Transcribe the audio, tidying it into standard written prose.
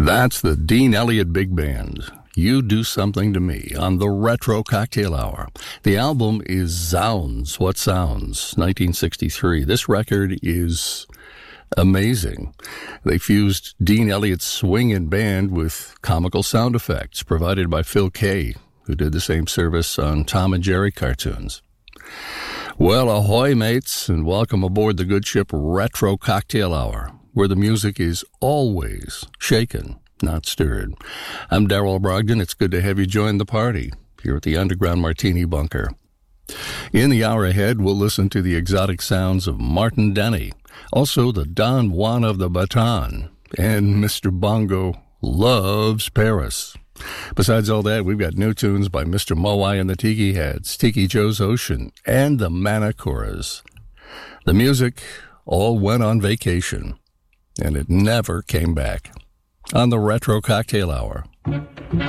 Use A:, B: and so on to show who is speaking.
A: That's the Dean Elliott Big Band. You Do Something to Me on the Retro Cocktail Hour. The album is Zounds, What Sounds, 1963. This record is amazing. They fused Dean Elliott's swing and band with comical sound effects provided by Phil Kay, who did the same service on Tom and Jerry cartoons. Well, ahoy, mates, and welcome aboard the good ship Retro Cocktail Hour, where the music is always shaken, not stirred. I'm Darrell Brogdon. It's good to have you join the party here at the Underground Martini Bunker. In the hour ahead, we'll listen to the exotic sounds of Martin Denny, also the Don Juan of the Baton, and Mr. Bongo loves Paris. Besides all that, we've got new tunes by Mr. Moai and the Tiki Heads, Tiki Joe's Ocean, and the Manicoras. The music all went on vacation, and it never came back. On the Retro Cocktail Hour.